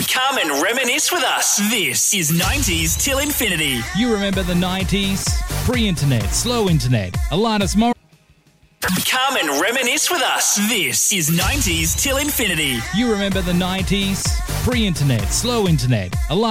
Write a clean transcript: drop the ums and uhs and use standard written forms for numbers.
Come and reminisce with us. This is 90s Till Infinity. You remember the 90s? Pre-internet, slow internet. Alanis Morissette. Come and reminisce with us. This is 90s Till Infinity. You remember the 90s? Pre-internet, slow internet.